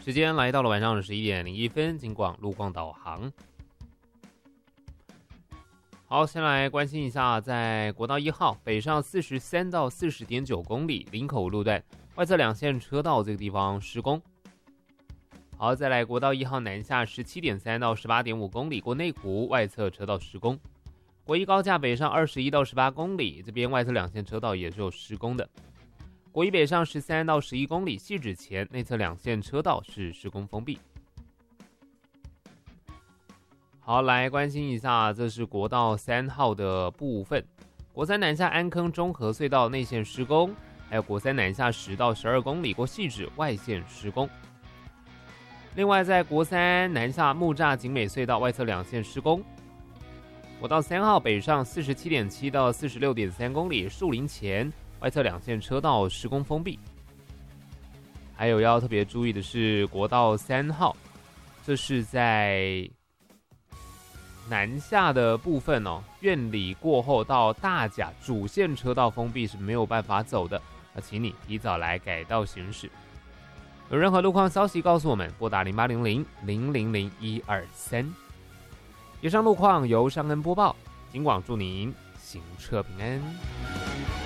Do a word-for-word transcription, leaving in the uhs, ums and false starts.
时间来到了晚上十一点零一分，金广路况导航。好，先来关心一下，在国道一号北上四十三到四十点九公里林口路段外侧两线车道这个地方施工。好，再来国道一号南下十七点三到十八点五公里过内湖外侧车道施工。国一高架北上二十一到十八公里，这边外侧两线车道也是有施工的。国一北上十三到十一公里汐止前内侧两线车道是施工封闭。好，来关心一下，这是国道三号的部分，国三南下安坑中和隧道内线施工，还有国三南下十到十二公里过汐止外线施工。另外，在国三南下木栅景美隧道外侧两线施工。国道三号北上四十七点七到四十六点三公里树林前外侧两线车道施工封闭。还有要特别注意的是，国道三号，这是在南下的部分哦，院里过后到大甲主线车道封闭是没有办法走的，那请你提早来改道行驶。有任何路况消息告诉我们，拨打零八零零零零零一二三。以上路况由尚恩播报，金广祝您行车平安。